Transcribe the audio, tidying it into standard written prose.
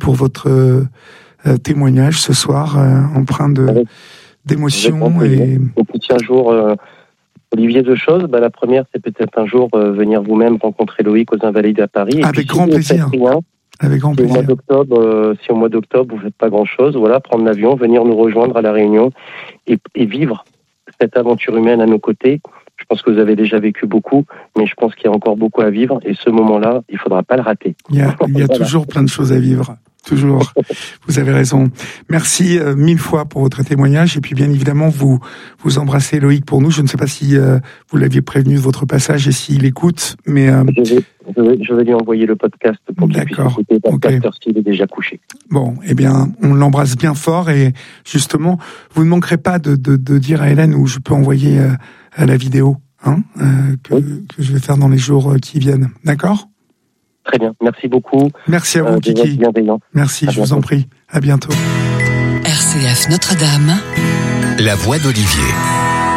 pour votre témoignage ce soir, empreint d'émotion. Et on tient un jour, Olivier, deux choses. La première, c'est peut-être un jour venir vous-même rencontrer Loïc aux Invalides à Paris. Et avec grand plaisir. Avec grand plaisir. Si au mois d'octobre, vous faites pas grand-chose, prendre l'avion, venir nous rejoindre à La Réunion et vivre cette aventure humaine à nos côtés. Je pense que vous avez déjà vécu beaucoup, mais je pense qu'il y a encore beaucoup à vivre. Et ce moment-là, il ne faudra pas le rater. Il y a toujours plein de choses à vivre. Toujours. Vous avez raison. Merci 1000 fois pour votre témoignage. Et puis, bien évidemment, vous embrassez Loïc pour nous. Je ne sais pas si vous l'aviez prévenu de votre passage et s'il écoute, mais... Je vais lui envoyer le podcast pour qu'il puisse écouter s'il est déjà couché. Bon, eh bien, on l'embrasse bien fort. Et justement, vous ne manquerez pas de dire à Hélène où je peux envoyer la vidéo que je vais faire dans les jours qui viennent. D'accord ? Très bien, merci beaucoup. Merci à vous, Kiki. Merci, je vous en prie. À bientôt. RCF Notre-Dame. La voix d'Olivier.